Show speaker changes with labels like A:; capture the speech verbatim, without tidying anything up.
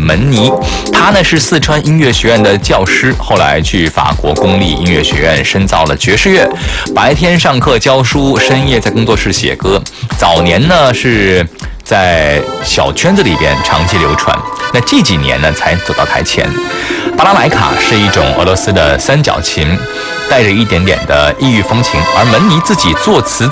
A: 门尼。他呢是四川音乐学院的教师，后来去法国公立音乐学院深造了爵士乐，白天上课教书，深夜在工作室写歌。早年呢是在小圈子里边长期流传，那这几年呢才走到台前。巴拉莱卡是一种俄罗斯的三角琴，带着一点点的异域风情，而门尼自己作词